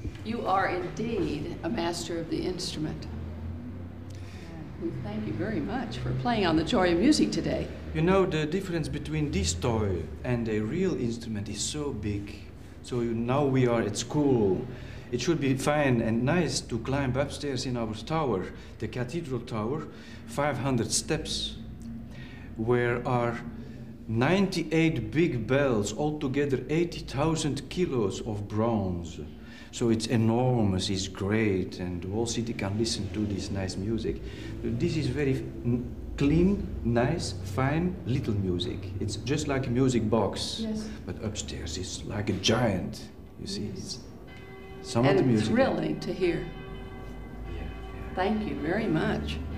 You are indeed a master of the instrument. We thank you very much for playing on the Joy of Music today. You know, the difference between this toy and a real instrument is so big. So now we are at school. It should be fine and nice to climb upstairs in our tower, the cathedral tower, 500 steps, where are 98 big bells, altogether 80,000 kilos of bronze. So it's enormous, it's great, and the whole city can listen to this nice music. This is very clean, nice, fine, little music. It's just like a music box. Yes. But upstairs it's like a giant, you see. Yes. Some of the And music. thrilling to hear. Yeah, yeah. Thank you very much.